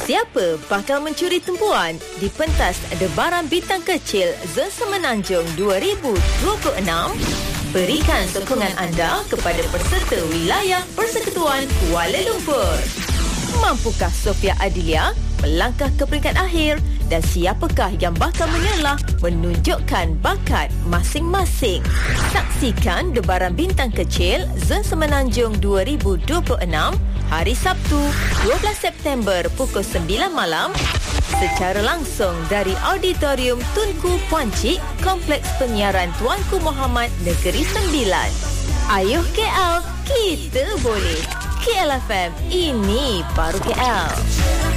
Siapa bakal mencuri tumpuan di pentas Debaran Bintang Kecil Zon Semenanjung 2026? Berikan sokongan anda kepada peserta wilayah Persekutuan Kuala Lumpur. Mampukah Sofia Adilia melangkah ke peringkat akhir? Dan siapakah yang bakal menyelah menunjukkan bakat masing-masing? Saksikan Debaran Bintang Kecil Zon Semenanjung 2026 hari Sabtu 12 September pukul 9 malam secara langsung dari Auditorium Tunku Puan Cik, Kompleks Penyiaran Tuanku Muhammad Negeri Sembilan. Ayuh KL, kita boleh. KL FM, ini baru KL.